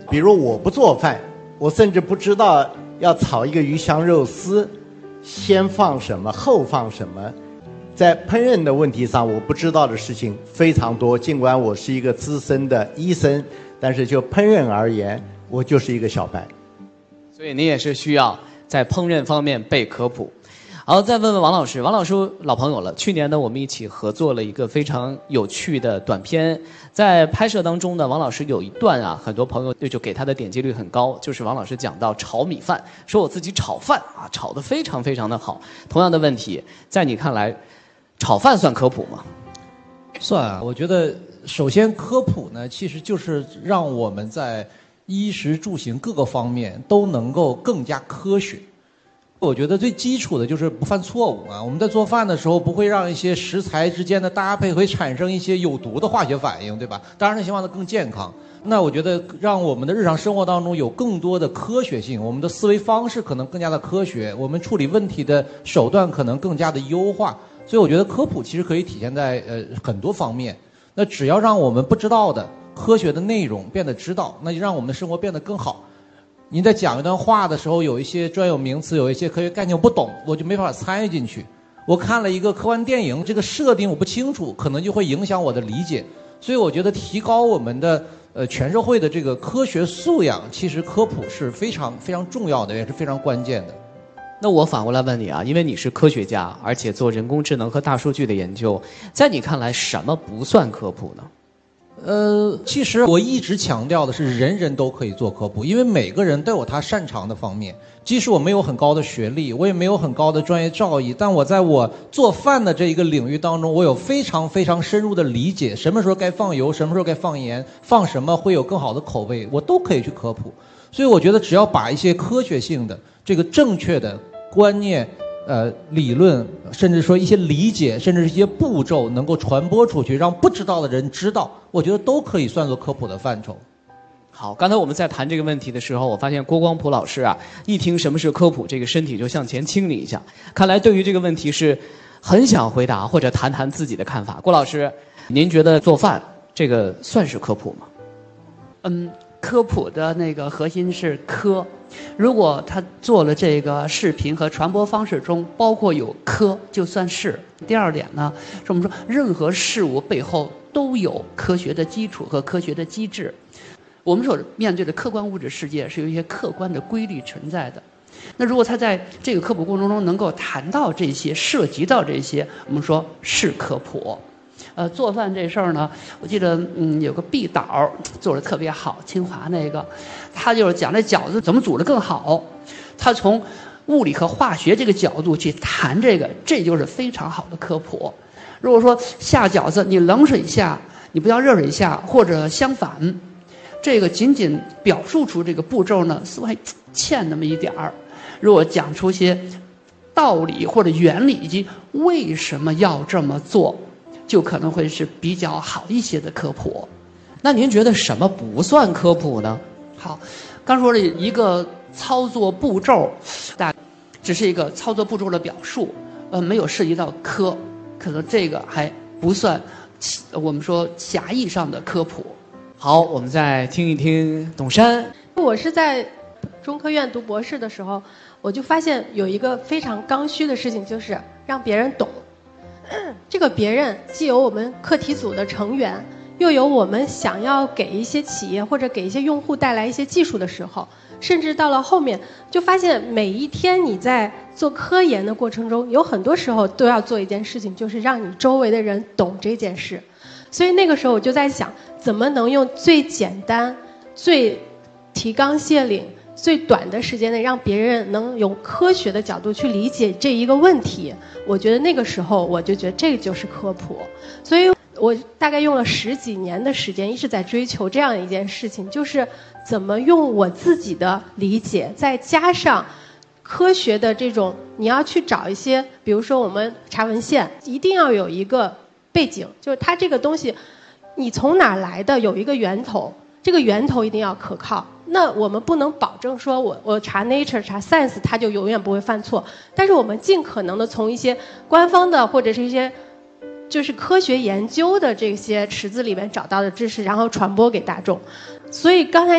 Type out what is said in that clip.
比如我不做饭，我甚至不知道要炒一个鱼香肉丝，先放什么，后放什么。在烹饪的问题上，我不知道的事情非常多。尽管我是一个资深的医生，但是就烹饪而言，我就是一个小白。 所以你也是需要在烹饪方面被科普。好，再问问王老师。王老师老朋友了，去年呢我们一起合作了一个非常有趣的短片，在拍摄当中呢，王老师有一段啊，很多朋友就给他的点击率很高，就是王老师讲到炒米饭，说我自己炒饭啊，炒得非常非常的好。同样的问题，在你看来，炒饭算科普吗？ 算啊，我觉得首先科普呢，其实就是让我们在衣食住行各个方面都能够更加科学。我觉得最基础的就是不犯错误啊！我们在做饭的时候，不会让一些食材之间的搭配会产生一些有毒的化学反应，对吧？当然是希望它更健康。那我觉得让我们的日常生活当中有更多的科学性，我们的思维方式可能更加的科学，我们处理问题的手段可能更加的优化。所以我觉得科普其实可以体现在很多方面。那只要让我们不知道的科学的内容变得知道，那就让我们的生活变得更好。您在讲一段话的时候，有一些专有名词，有一些科学概念我不懂，我就没法参与进去。我看了一个科幻电影，这个设定我不清楚，可能就会影响我的理解。所以我觉得提高我们的全社会的这个科学素养，其实科普是非常非常重要的，也是非常关键的。 那我反过来问你啊，因为你是科学家，而且做人工智能和大数据的研究，在你看来什么不算科普呢？ 其实我一直强调的是，人人都可以做科普，因为每个人都有他擅长的方面。即使我没有很高的学历，我也没有很高的专业造诣，但我在我做饭的这一个领域当中，我有非常非常深入的理解，什么时候该放油，什么时候该放盐，放什么会有更好的口味，我都可以去科普。所以我觉得只要把一些科学性的这个正确的观念理论，甚至说一些理解，甚至是一些步骤能够传播出去，让不知道的人知道，我觉得都可以算作科普的范畴。 好，刚才我们在谈这个问题的时候，我发现郭光普老师啊，一听什么是科普，这个身体就向前倾了一下。看来对于这个问题是很想回答或者谈谈自己的看法。郭老师，您觉得做饭这个算是科普吗？ 科普的那个核心是科。如果他做了这个视频和传播方式中包括有科，就算是。第二点呢，是我们说任何事物背后都有科学的基础和科学的机制。我们所面对的客观物质世界是有一些客观的规律存在的。那如果他在这个科普过程中能够谈到这些，涉及到这些，我们说是科普。做饭这事儿呢，我记得有个毕导做得特别好，清华那个，他就是讲这饺子怎么煮得更好，他从物理和化学这个角度去谈这个，这就是非常好的科普。如果说下饺子你冷水下，你不要热水下，或者相反，这个仅仅表述出这个步骤呢，似乎还欠那么一点儿。如果讲出些道理或者原理以及为什么要这么做，就可能会是比较好一些的科普。 那您觉得什么不算科普呢？ 好，刚说了一个操作步骤，只是一个操作步骤的表述，没有涉及到科，可能这个还不算我们说狭义上的科普。 好，我们再听一听董珊。 我是在中科院读博士的时候，我就发现有一个非常刚需的事情，就是让别人懂。这个别人既有我们课题组的成员，又有我们想要给一些企业或者给一些用户带来一些技术的时候，甚至到了后面就发现每一天你在做科研的过程中，有很多时候都要做一件事情，就是让你周围的人懂这件事。所以那个时候我就在想，怎么能用最简单、最提纲挈领、最短的时间内让别人能用科学的角度去理解这一个问题。我觉得那个时候我就觉得这个就是科普。所以我大概用了10几年的时间一直在追求这样一件事情，就是怎么用我自己的理解再加上科学的这种，你要去找一些，比如说我们查文献一定要有一个背景，就是它这个东西你从哪来的，有一个源头，这个源头一定要可靠。那我们不能保证说我查 Nature 查 Science 它就永远不会犯错，但是我们尽可能的从一些官方的或者是一些就是科学研究的这些池子里面找到的知识，然后传播给大众。所以刚才